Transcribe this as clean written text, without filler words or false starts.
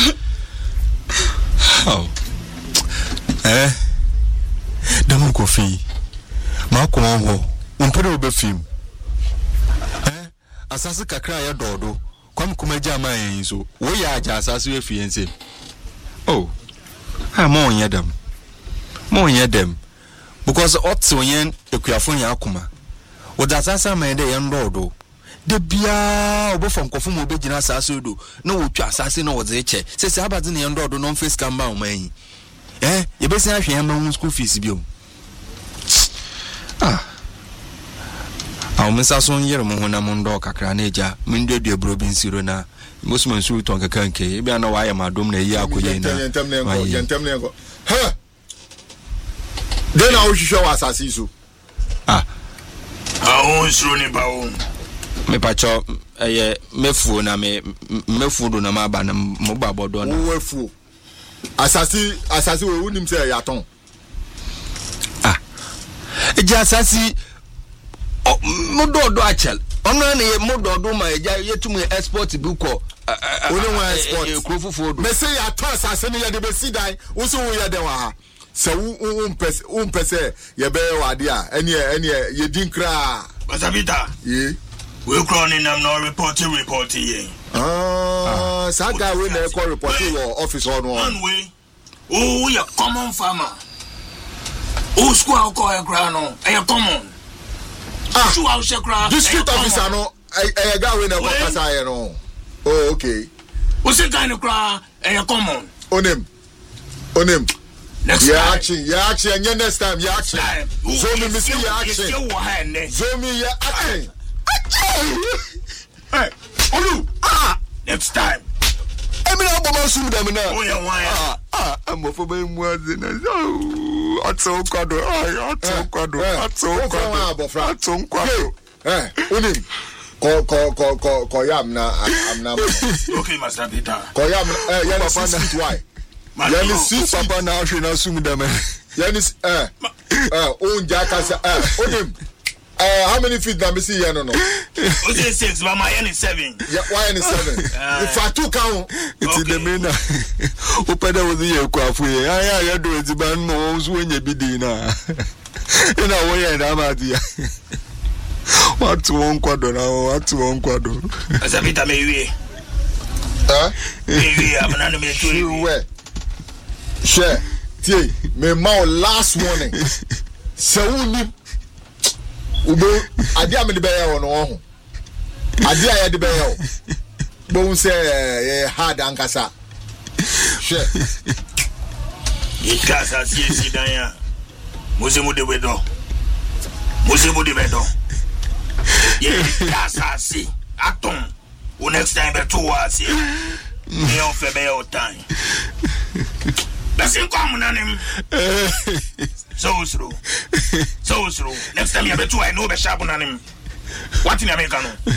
Oh. Dama kofi. Ma ko ho. Umpere obefim. Asase kakra ya dodo. Kwam kuma jama yin so. Wo ya aja asase we fiense. Oh. Mo onye dem. Because otso yen ekuafo nya akoma. Wo da asase man de yen dodo. De bia obofo nkofo mo begina asase do. Na wo twa asase na wo ze che. Sese abade ne yen dodo no face kamba o man. Ye be se ahwe ma school fees bio. Mesa son yere mo hona mo ndo kakra na eja mndo de brobin siro na mosman su ton kakanke e bia na wa ya madom na yi akoye na yentem ne ngo ha de na wo hwehwe wa asase so on siro ni ba o me pacho mefu na mefu do na ma ba na mo ba bodo na wo wefu asase we unim se ya ton eja asase mododo achel ono na ye mododo ma eja yetum export buko oni wa export krofofo do me say ya to asase ne ye de be sidan wo so wo ye de wa ha se wo mpese ye be wa de a ene ye din kra basabita ye we crown in am no report ye saga we na call report your office on one way you common farmer school call crown no common district officer no guy we na go kasa here no. Oh, okay. What's the kind of cry common onem next action next time ya action so me see ya action so me ya action hey olu next time emi na obo sum dem na oh ya why amofo be mu aze na atso kwado onem ko yam na amna okay master Peter ko yam ya sit why yani sit papa na ahwe na sum dem yani onja kasa onem how many feet na me see here no o say 6 but my is 7 yeah why is 7 if I took count it's the main opada wo ye kwafu ye ya do eziban mo so nya bidi na ina wo ye na ma dia watu won kwado asabita mewie mewie amana no me turi we share tie me ma last warning so uni ubo ade am de be ye wono ho ade aye de be ye o bo say hard ankasa she ikasa si dan ya mozemu de bedo ye kasa si atom o next time be to was me on fe be your time Listen, come on, him. So next time you have to I know the sharp on him. What in America?